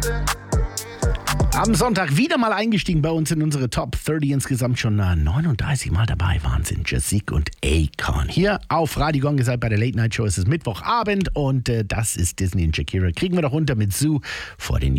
Am Sonntag wieder mal eingestiegen bei uns in unsere Top 30, insgesamt schon 39 Mal dabei. Wahnsinn, Jessica und Akon. Hier auf Radio Gong, ihr seid bei der Late Night Show, es ist Mittwochabend und das ist Disney und Shakira. Kriegen wir doch runter mit Zoo vor den